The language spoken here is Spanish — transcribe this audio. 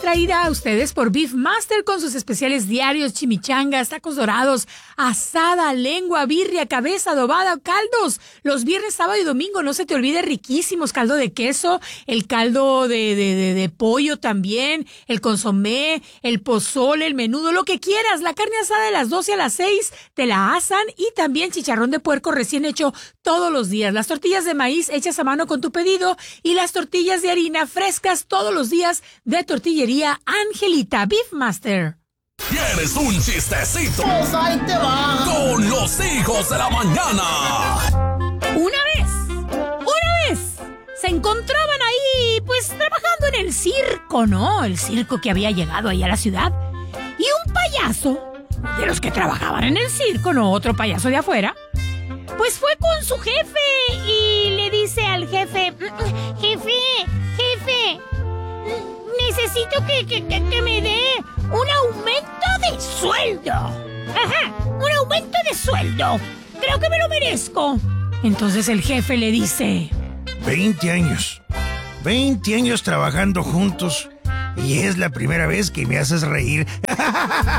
traída a ustedes por Beef Master con sus especiales diarios, chimichangas, tacos dorados, asada, lengua, birria, cabeza, adobada, caldos. Los viernes, sábado y domingo, no se te olvide, riquísimos. Caldo de queso, el caldo de pollo también, el consomé, el pozole, el menudo, lo que quieras. La carne asada de las 12 a las 6 te la asan y también chicharrón de puerco recién hecho todos los días. Las tortillas de maíz hechas a mano con tu pedido y las tortillas de harina frescas todos los días de Tortillería Angelita. Beef Master. ¿Quieres un chistecito? Pues ahí te va. Con los hijos de la mañana. Una vez, se encontraban ahí, pues, trabajando en el circo, ¿no? El circo que había llegado ahí a la ciudad. Y un payaso, de los que trabajaban en el circo, no otro payaso de afuera, pues fue con su jefe y le dice al jefe: Jefe, necesito que me dé un aumento de sueldo. Ajá, un aumento de sueldo. Creo que me lo merezco. Entonces el jefe le dice: 20 años trabajando juntos y es la primera vez que me haces reír.